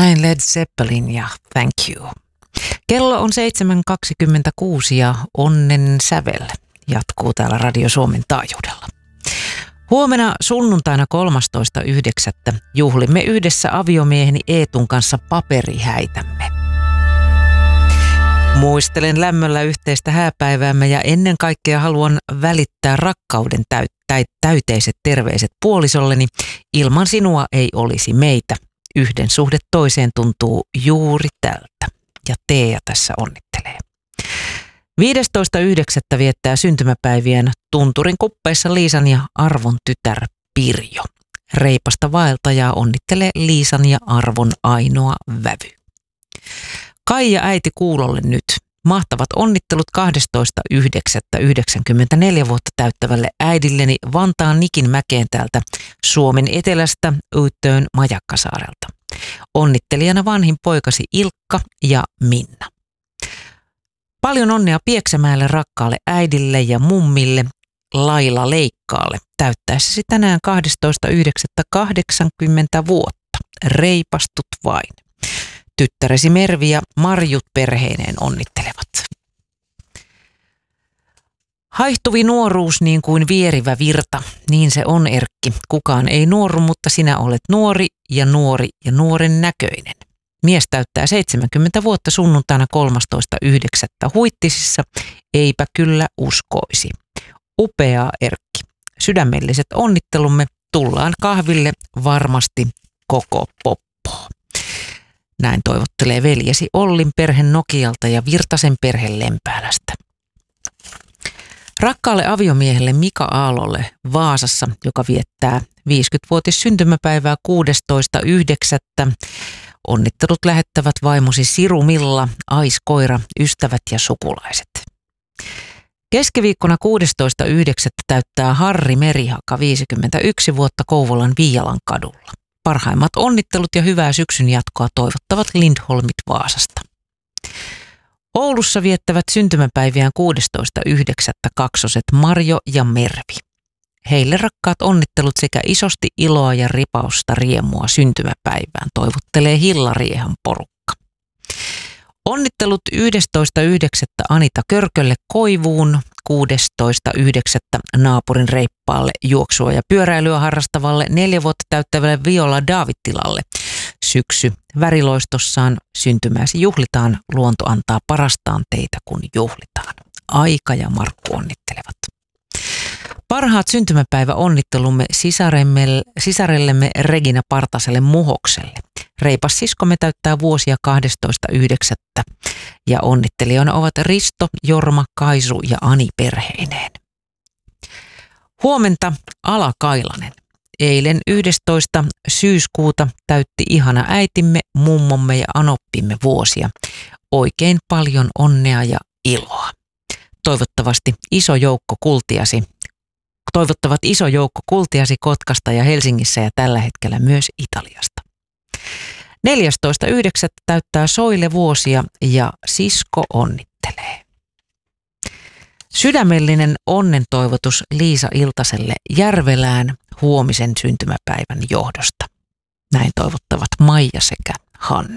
Näin Led Zeppelin ja Thank You. Kello on 7.26 ja Onnen sävel jatkuu täällä Radio Suomen taajuudella. Huomenna sunnuntaina 13.9. juhlimme yhdessä aviomieheni Eetun kanssa paperihäitämme. Muistelen lämmöllä yhteistä hääpäiväämme ja ennen kaikkea haluan välittää rakkauden täyteiset terveiset puolisolleni. Ilman sinua ei olisi meitä. Yhden suhde toiseen tuntuu juuri tältä. Ja Teija tässä onnittelee. 15.9. viettää syntymäpäivien Tunturin kuppeissa Liisan ja Arvon tytär Pirjo. Reipasta vaeltajaa onnittelee Liisan ja Arvon ainoa vävy. Kaija äiti kuulolle nyt. Mahtavat onnittelut 12.9.94 vuotta täyttävälle äidilleni Vantaan Nikin mäkeen täältä Suomen etelästä Uittöön Majakkasaarelta. Onnittelijana vanhin poikasi Ilkka ja Minna. Paljon onnea Pieksämäelle rakkaalle äidille ja mummille Laila Leikkaalle täyttäessäsi tänään 12.9.80 vuotta. Reipastut vain. Tyttäresi Mervi ja Marjut perheineen onnittelevat. Haihtuvi nuoruus niin kuin vierivä virta, niin se on Erkki. Kukaan ei nuoru, mutta sinä olet nuori ja nuoren näköinen. Mies täyttää 70 vuotta sunnuntaina 13.9. Huittisissa, eipä kyllä uskoisi. Upeaa Erkki. Sydämelliset onnittelumme tullaan kahville varmasti koko poppoa. Näin toivottelee veljesi Ollin perhe Nokialta ja Virtasen perhe Lempäälästä. Rakkaalle aviomiehelle Mika Aalolle Vaasassa, joka viettää 50-vuotis syntymäpäivää 16.9. Onnittelut lähettävät vaimosi Siru Milla, Aiskoira, ystävät ja sukulaiset. Keskiviikkona 16.9. täyttää Harri Merihaka 51 vuotta Kouvolan Viialan kadulla. Parhaimmat onnittelut ja hyvää syksyn jatkoa toivottavat Lindholmit Vaasasta. Oulussa viettävät syntymäpäiviään 16.9. kaksoset Marjo ja Mervi. Heille rakkaat onnittelut sekä isosti iloa ja ripausta riemua syntymäpäivään toivottelee Hillariehan porukka. Onnittelut 11.9. Anita Körkölle Koivuun, 16.9. naapurin reippaalle juoksua ja pyöräilyä harrastavalle 4 vuotta täyttävälle Viola Davidtilalle. Syksy väriloistossaan syntymäsi juhlitaan, luonto antaa parastaan teitä kun juhlitaan. Aika ja Markku onnittelevat. Parhaat syntymäpäiväonnittelumme sisarellemme Regina Partaselle Muhokselle. Reipas siskomme täyttää vuosia 12.9. ja onnittelijoina ovat Risto, Jorma, Kaisu ja Ani perheineen. Huomenta Ala Kailanen. Eilen 11. syyskuuta täytti ihana äitimme, mummomme ja anoppimme vuosia. Oikein paljon onnea ja iloa. Toivottavat iso joukko kultiasi Kotkasta ja Helsingissä ja tällä hetkellä myös Italiasta. 14.9. täyttää Soile vuosia ja sisko onnittelee. Sydämellinen onnentoivotus Liisa Iltaselle Järvelään huomisen syntymäpäivän johdosta. Näin toivottavat Maija sekä Hannu.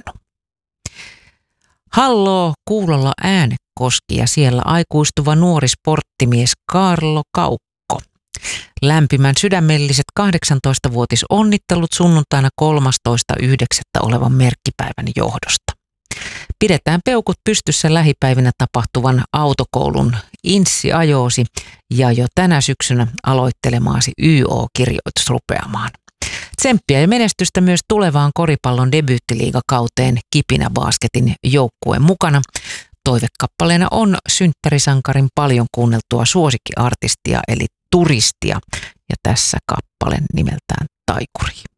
Halloo Kuulolla Äänekoski ja siellä aikuistuva nuori sporttimies Kaarlo Kaukko. Lämpimän sydämelliset 18-vuotis onnittelut sunnuntaina 13.9. olevan merkkipäivän johdosta. Pidetään peukut pystyssä lähipäivinä tapahtuvan autokoulun inssiajoosi ja jo tänä syksynä aloittelemaasi YO-kirjoitusrupeamaan. Tsemppiä ja menestystä myös tulevaan koripallon debyyttiliigakauteen Kipinä Basketin joukkueen mukana. Toivekappaleena on synttärisankarin paljon kuunneltua suosikkiartistia eli Turistia ja tässä kappale nimeltään Taikuri.